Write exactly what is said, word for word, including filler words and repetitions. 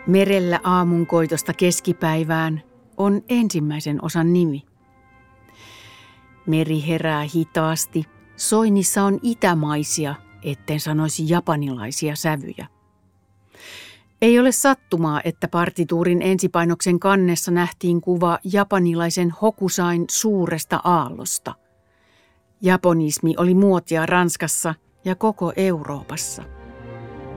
Merellä aamunkoitosta keskipäivään on ensimmäisen osan nimi. Meri herää hitaasti. Soinnissa on itämaisia, etten sanoisi japanilaisia sävyjä. Ei ole sattumaa, että partituurin ensipainoksen kannessa nähtiin kuva japanilaisen Hokusain suuresta aallosta. Japonismi oli muotia Ranskassa ja koko Euroopassa.